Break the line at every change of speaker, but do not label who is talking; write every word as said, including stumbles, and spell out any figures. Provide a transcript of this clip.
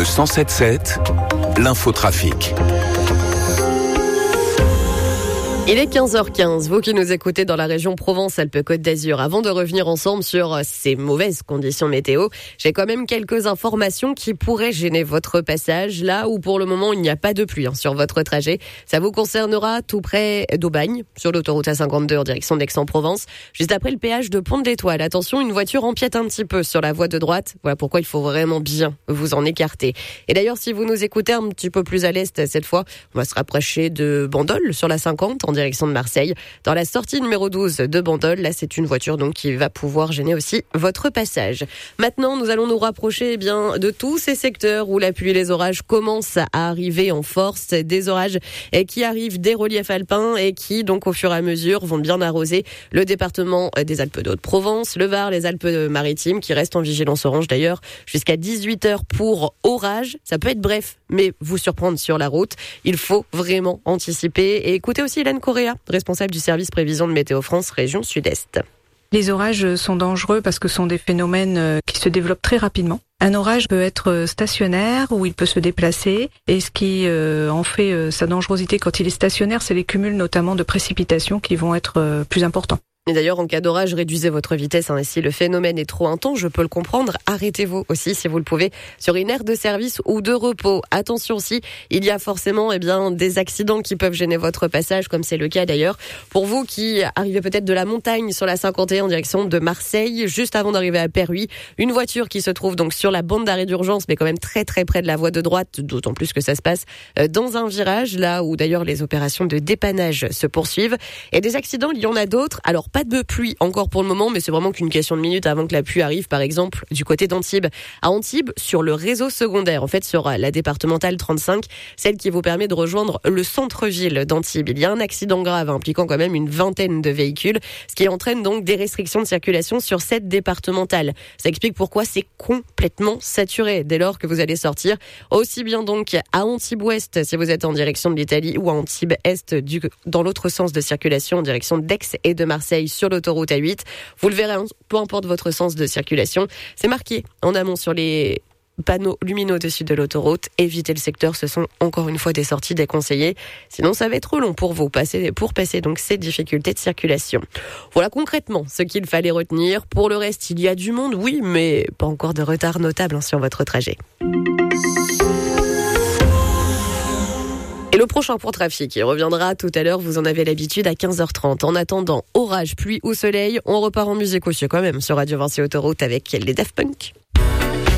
Le cent sept sept, l'infotrafic.
Il est quinze heures quinze, vous qui nous écoutez dans la région Provence-Alpes-Côte d'Azur. Avant de revenir ensemble sur ces mauvaises conditions météo, j'ai quand même quelques informations qui pourraient gêner votre passage là où pour le moment il n'y a pas de pluie hein, sur votre trajet. Ça vous concernera tout près d'Aubagne, sur l'autoroute A cinquante-deux en direction d'Aix-en-Provence, juste après le péage de Pont de l'Étoile. Attention, une voiture empiète un petit peu sur la voie de droite. Voilà pourquoi il faut vraiment bien vous en écarter. Et d'ailleurs, si vous nous écoutez un petit peu plus à l'est cette fois, on va se rapprocher de Bandol sur la cinquante en direction de Marseille. Dans la sortie numéro douze de Bandol, là c'est une voiture donc qui va pouvoir gêner aussi votre passage. Maintenant, nous allons nous rapprocher eh bien de tous ces secteurs où la pluie et les orages commencent à arriver en force. Des orages eh, qui arrivent des reliefs alpins et qui donc au fur et à mesure vont bien arroser le département des Alpes de Haute-Provence, le Var, les Alpes-Maritimes qui restent en vigilance orange d'ailleurs jusqu'à dix-huit heures pour orage. Ça peut être bref, mais vous surprendre sur la route. Il faut vraiment anticiper et écoutez aussi Hélène Correa, responsable du service prévision de Météo France région Sud-Est.
Les orages sont dangereux parce que ce sont des phénomènes qui se développent très rapidement. Un orage peut être stationnaire ou il peut se déplacer et ce qui en fait sa dangerosité quand il est stationnaire, c'est les cumuls notamment de précipitations qui vont être plus importants.
Et d'ailleurs, en cas d'orage, réduisez votre vitesse. Hein, et si le phénomène est trop intense, je peux le comprendre, arrêtez-vous aussi si vous le pouvez sur une aire de service ou de repos. Attention aussi, il y a forcément eh bien des accidents qui peuvent gêner votre passage, comme c'est le cas d'ailleurs. Pour vous qui arrivez peut-être de la montagne sur la cinquante et un en direction de Marseille, juste avant d'arriver à Perruy, une voiture qui se trouve donc sur la bande d'arrêt d'urgence, mais quand même très très près de la voie de droite, d'autant plus que ça se passe dans un virage, là où d'ailleurs les opérations de dépannage se poursuivent. Et des accidents, il y en a d'autres. Alors, pas de pluie encore pour le moment, mais c'est vraiment qu'une question de minutes avant que la pluie arrive, par exemple, du côté d'Antibes. À Antibes, sur le réseau secondaire, en fait, sur la départementale trente-cinq, celle qui vous permet de rejoindre le centre-ville d'Antibes. Il y a un accident grave impliquant quand même une vingtaine de véhicules, ce qui entraîne donc des restrictions de circulation sur cette départementale. Ça explique pourquoi c'est complètement saturé dès lors que vous allez sortir. Aussi bien donc à Antibes-Ouest, si vous êtes en direction de l'Italie, ou à Antibes-Est, du, dans l'autre sens de circulation, en direction d'Aix et de Marseille, sur l'autoroute A huit. Vous le verrez, peu importe votre sens de circulation, c'est marqué en amont sur les panneaux lumineux au-dessus de l'autoroute. Évitez le secteur, ce sont encore une fois des sorties déconseillées. Sinon, ça va être trop long pour vous passer, pour passer donc ces difficultés de circulation. Voilà concrètement ce qu'il fallait retenir. Pour le reste, il y a du monde, oui, mais pas encore de retard notable hein, sur votre trajet. Et le prochain point trafic, il reviendra tout à l'heure, vous en avez l'habitude, à quinze heures trente. En attendant, orage, pluie ou soleil, on repart en musique aussi quand même sur Radio Vinci Autoroute avec les Daft Punk.